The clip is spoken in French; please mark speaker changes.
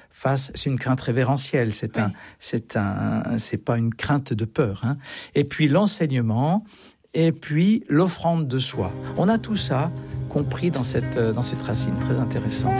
Speaker 1: c'est une crainte révérentielle, c'est pas une crainte de peur, hein. Et puis l'enseignement, et puis l'offrande de soi. On a tout ça compris dans cette racine très intéressante.